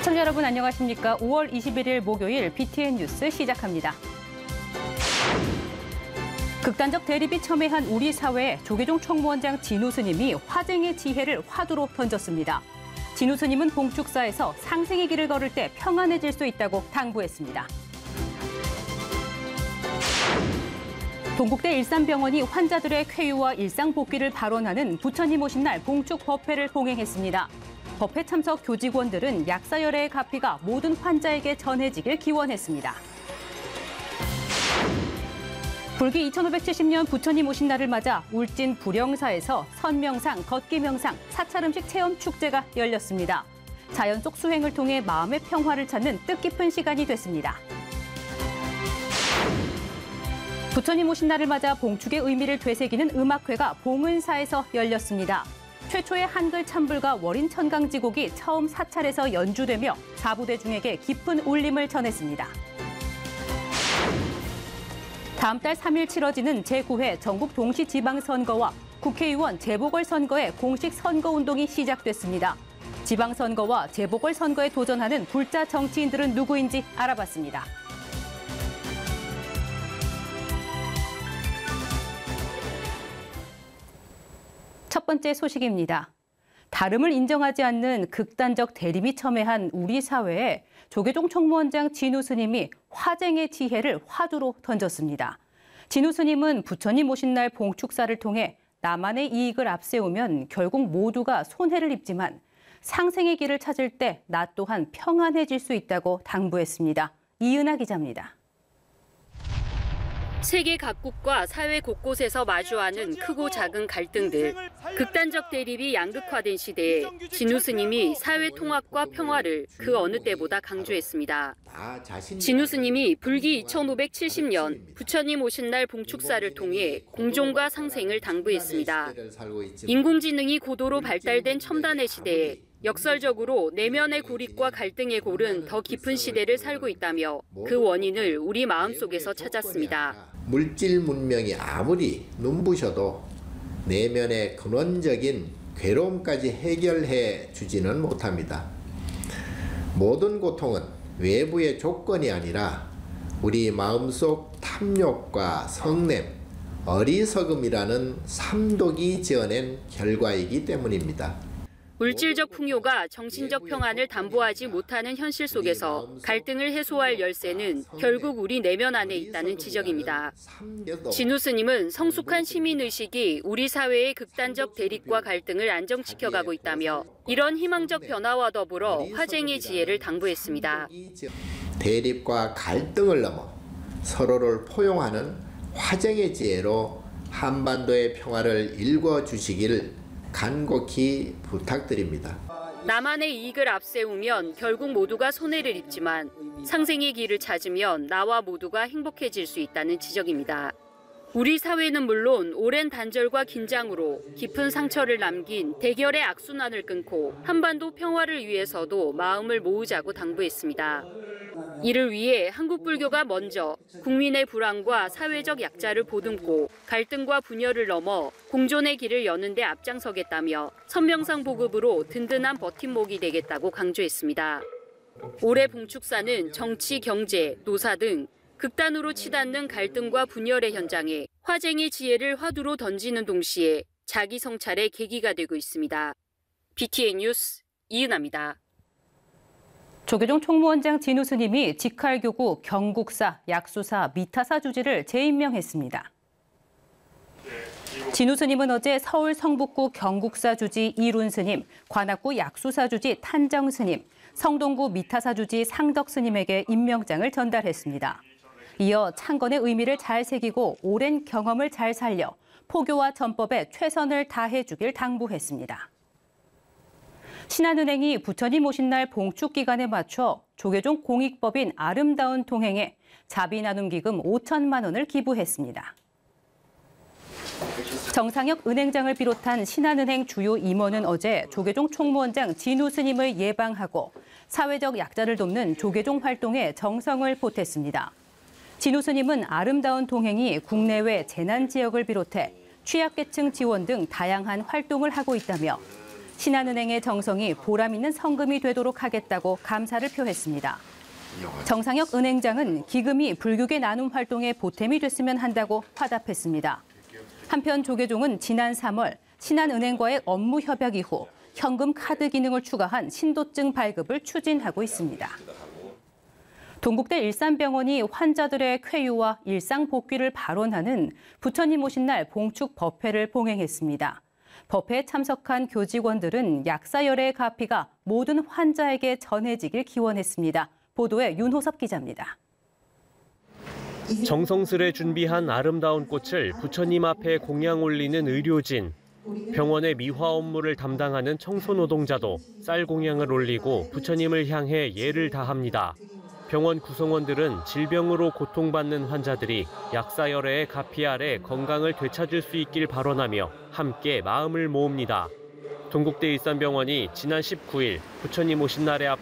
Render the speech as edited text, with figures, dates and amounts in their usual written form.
시청자 여러분 안녕하십니까? 5월 21일 목요일 BTN 뉴스 시작합니다. 극단적 대립이 첨예한 우리 사회에 조계종 총무원장 진우 스님이 화쟁의 지혜를 화두로 던졌습니다. 진우 스님은 봉축사에서 상생의 길을 걸을 때 평안해질 수 있다고 당부했습니다. 동국대 일산병원이 환자들의 쾌유와 일상 복귀를 발원하는 부처님 오신 날 봉축 법회를 봉행했습니다. 법회 참석 교직원들은 약사열애의 가피가 모든 환자에게 전해지길 기원했습니다. 불기 2570년 부처님 오신 날을 맞아 울진 불영사에서 선명상, 걷기명상, 사찰음식 체험 축제가 열렸습니다. 자연 속 수행을 통해 마음의 평화를 찾는 뜻깊은 시간이 됐습니다. 부처님 오신 날을 맞아 봉축의 의미를 되새기는 음악회가 봉은사에서 열렸습니다. 최초의 한글 찬불과 월인 천강지곡이 처음 사찰에서 연주되며 사부대중에게 깊은 울림을 전했습니다. 다음 달 3일 치러지는 제9회 전국 동시지방선거와 국회의원 재보궐선거의 공식 선거운동이 시작됐습니다. 지방선거와 재보궐선거에 도전하는 불자 정치인들은 누구인지 알아봤습니다. 첫 번째 소식입니다. 다름을 인정하지 않는 극단적 대립이 첨예한 우리 사회에 조계종 총무원장 진우 스님이 화쟁의 지혜를 화두로 던졌습니다. 진우 스님은 부처님 오신 날 봉축사를 통해 나만의 이익을 앞세우면 결국 모두가 손해를 입지만 상생의 길을 찾을 때 나 또한 평안해질 수 있다고 당부했습니다. 이은하 기자입니다. 세계 각국과 사회 곳곳에서 마주하는 크고 작은 갈등들, 극단적 대립이 양극화된 시대에 진우 스님이 사회 통합과 평화를 그 어느 때보다 강조했습니다. 진우 스님이 불기 2570년 부처님 오신 날 봉축사를 통해 공존과 상생을 당부했습니다. 인공지능이 고도로 발달된 첨단의 시대에 역설적으로 내면의 고립과 갈등의 골은 더 깊은 시대를 살고 있다며 그 원인을 우리 마음속에서 찾았습니다. 물질 문명이 아무리 눈부셔도 내면의 근원적인 괴로움까지 해결해 주지는 못합니다. 모든 고통은 외부의 조건이 아니라 우리 마음속 탐욕과 성냄, 어리석음이라는 삼독이 지어낸 결과이기 때문입니다. 물질적 풍요가 정신적 평안을 담보하지 못하는 현실 속에서 갈등을 해소할 열쇠는 결국 우리 내면 안에 있다는 지적입니다. 진우 스님은 성숙한 시민의식이 우리 사회의 극단적 대립과 갈등을 안정시켜가고 있다며 이런 희망적 변화와 더불어 화쟁의 지혜를 당부했습니다. 대립과 갈등을 넘어 서로를 포용하는 화쟁의 지혜로 한반도의 평화를 일궈주시기를 간곡히 부탁드립니다. 나만의 이익을 앞세우면 결국 모두가 손해를 입지만 상생의 길을 찾으면 나와 모두가 행복해질 수 있다는 지적입니다. 우리 사회는 물론 오랜 단절과 긴장으로 깊은 상처를 남긴 대결의 악순환을 끊고 한반도 평화를 위해서도 마음을 모으자고 당부했습니다. 이를 위해 한국 불교가 먼저 국민의 불안과 사회적 약자를 보듬고 갈등과 분열을 넘어 공존의 길을 여는 데 앞장서겠다며 선명상 보급으로 든든한 버팀목이 되겠다고 강조했습니다. 올해 봉축사는 정치, 경제, 노사 등 극단으로 치닫는 갈등과 분열의 현장에 화쟁의 지혜를 화두로 던지는 동시에 자기 성찰의 계기가 되고 있습니다. BTN 뉴스 이은하입니다. 조계종 총무원장 진우 스님이 직할교구, 경국사, 약수사, 미타사 주지를 재임명했습니다. 진우 스님은 어제 서울 성북구 경국사 주지 이룬 스님, 관악구 약수사 주지 탄정 스님, 성동구 미타사 주지 상덕 스님에게 임명장을 전달했습니다. 이어 창건의 의미를 잘 새기고 오랜 경험을 잘 살려 포교와 전법에 최선을 다해주길 당부했습니다. 신한은행이 부처님 오신 날 봉축 기간에 맞춰 조계종 공익법인 아름다운 통행에 자비 나눔 기금 5천만 원을 기부했습니다. 정상혁 은행장을 비롯한 신한은행 주요 임원은 어제 조계종 총무원장 진우 스님을 예방하고 사회적 약자를 돕는 조계종 활동에 정성을 보탰습니다. 진우 스님은 아름다운 통행이 국내외 재난 지역을 비롯해 취약계층 지원 등 다양한 활동을 하고 있다며 신한은행의 정성이 보람 있는 성금이 되도록 하겠다고 감사를 표했습니다. 정상혁 은행장은 기금이 불교계 나눔 활동에 보탬이 됐으면 한다고 화답했습니다. 한편 조계종은 지난 3월 신한은행과의 업무 협약 이후 현금 카드 기능을 추가한 신도증 발급을 추진하고 있습니다. 동국대 일산병원이 환자들의 쾌유와 일상 복귀를 발원하는 부처님 오신 날 봉축 법회를 봉행했습니다. 법회에 참석한 교직원들은 약사열의 가피가 모든 환자에게 전해지길 기원했습니다. 보도에 윤호섭 기자입니다. 정성스레 준비한 아름다운 꽃을 부처님 앞에 공양 올리는 의료진. 병원의 미화 업무를 담당하는 청소 노동자도 쌀 공양을 올리고 부처님을 향해 예를 다합니다. 병원 구성원들은 질병으로 고통받는 환자들이 약사열애의 가피 아래 건강을 되찾을 수 있길 발언하며 함께 마음을 모읍니다. 동국대 일산병원이 지난 19일 부처님 오신 날에 앞